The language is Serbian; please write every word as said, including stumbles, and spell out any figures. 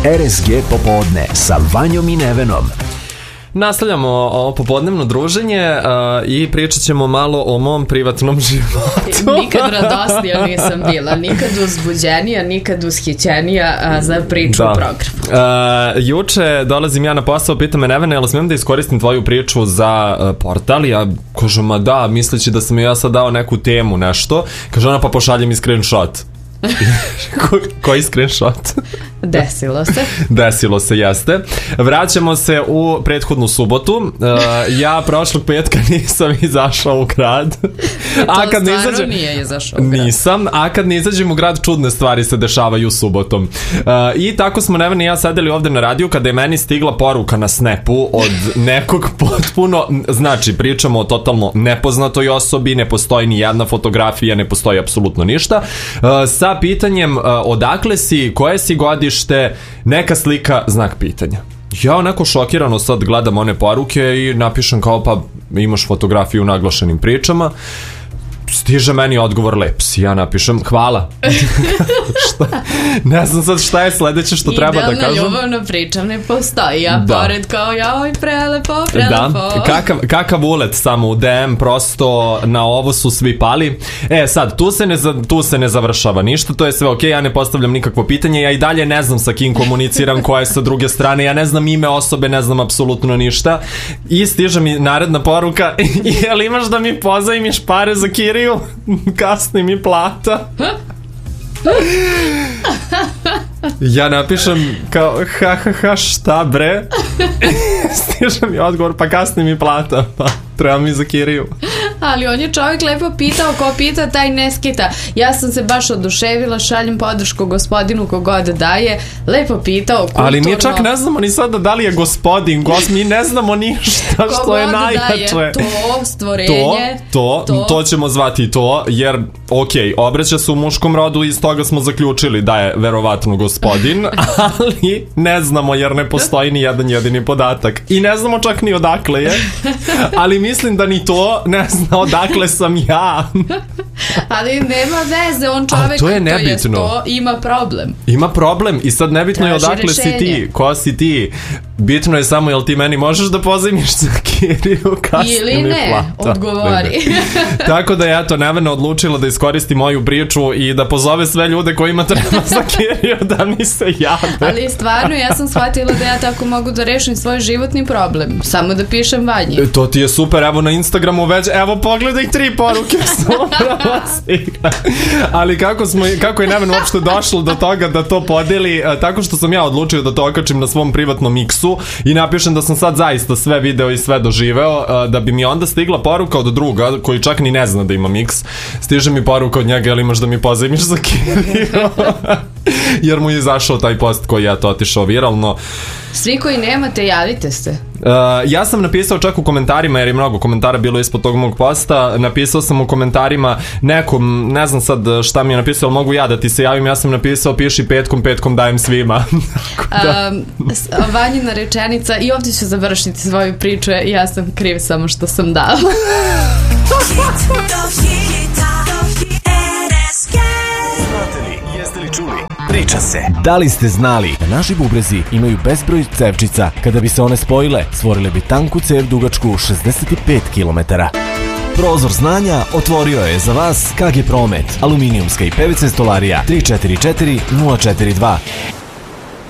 R S G popodne sa Vanjom i Nevenom. Nastavljamo ovo popodnevno druženje uh, i pričat ćemo malo o mom privatnom životu. Nikad radosnija nisam bila, nikad uzbuđenija, nikad ushićenija uh, za priču da. o programu. Uh, juče dolazim ja na posao, pita me Nevene, jel smijem da iskoristim tvoju priču za uh, portal? Ja kažem, ma da, misleći da sam ja sad dao neku temu, nešto. Kaže ona, pa pošalje mi screenshot. Ko, koji screenshot? Desilo se. Desilo se, jeste. Vraćamo se u prethodnu subotu. Uh, ja prošlog petka nisam izašao u grad. A kad ne izađem, nije izašao u grad. Nisam, a kad ne izađem u grad, čudne stvari se dešavaju subotom. Uh, I tako smo Neven i ja sedeli ovde na radiju kada je meni stigla poruka na Snapu od nekog potpuno, znači pričamo o totalno nepoznatoj osobi, ne postoji ni jedna fotografija, ne postoji apsolutno ništa. Uh, sa pitanjem uh, odakle si, koje si godište, neka slika, znak pitanja. Ja onako šokirano sad gledam one poruke i napišem kao pa imaš fotografiju u naglašenim pričama. Stiže meni odgovor lep si, ja napišem hvala. šta? Ne znam sad šta je sledeće što treba da kažem. Idealna ljubavna priča ne postoji, ja da. Pored kao joj prelepo, prelepo. Da, kakav, kakav ulet samo u D M, prosto na ovo su svi pali. E sad, tu se ne, tu se ne završava ništa, to je sve okej, ja ne postavljam nikakvo pitanje, ja i dalje ne znam sa kim komuniciram, koja je sa druge strane, ja ne znam ime osobe, ne znam apsolutno ništa. I stiže mi naredna poruka, jel imaš da mi pozajmiš pare za Kiriju? Kasni mi plata. Ja napišem kao ha ha ha šta bre. Stiže mi odgovor pa kasni mi plata, pa treba mi za Kiriju. Ali on je čovjek lepo pitao, ko pita taj ne skita. Ja sam se baš oduševila, šaljem podršku gospodinu kogod daje. Lepo pitao, kulturno. Ali mi čak ne znamo ni sada da li je gospodin, gos, mi ne znamo ništa što je najjače. Daje to stvorenje. To, to, to, to ćemo zvati to, jer okej, obraća se u muškom rodu i iz toga smo zaključili da je verovatno gospodin, ali ne znamo jer ne postoji ni jedan jedini podatak. I ne znamo čak ni odakle je, ali mislim da ni to ne zna odakle sam ja. Ali nema veze, on čovek to je nebitno. To, to ima problem. Ima problem i sad nebitno je odakle rešenje. Si ti, ko si ti. Bitno je samo jel ti meni možeš da pozajmiš za Kiriju, kasni ili mi ne, plata. odgovori. Tako da je to Nevena odlučila da iskoristi moju priču i da pozove sve ljude kojima treba za Kiriju da mi se jave. Ali stvarno ja sam shvatila da ja tako mogu da rešim svoj životni problem. Samo da pišem Vanji. E, to ti je super, evo na Instagramu već, evo pogledaj tri poruke ali kako, smo, kako je Neven uopšte došlo do toga da to podeli, tako što sam ja odlučio da to okačim na svom privatnom X-u i napišem da sam sad zaista sve video i sve doživeo, da bi mi onda stigla poruka od druga koji čak ni ne zna da imam X. Stiže mi poruka od njega, jel imaš da mi pozajmiš za Kiriju? Jer mu je izašao taj post koji je to otišao viralno. Svi koji nemate, javite se. Uh, ja sam napisao čak u komentarima, jer je mnogo komentara bilo ispod tog mog posta, napisao sam u komentarima nekom, ne znam sad šta mi je napisao, ali mogu ja da ti se javim, ja sam napisao piši petkom, petkom dajem svima. da. um, Vanjina rečenica, i ovdje ću završiti svoju priču, ja sam kriv samo što sam dala. Priča se. Da li ste znali da naši bubrezi imaju bezbroj cevčica? Kada bi se one spojile, stvorile bi tanku cev dugačku šezdeset pet kilometara. Prozor znanja otvorio je za vas K G Promet, aluminijumska i P V C stolarija tri četiri četiri nula četiri dva.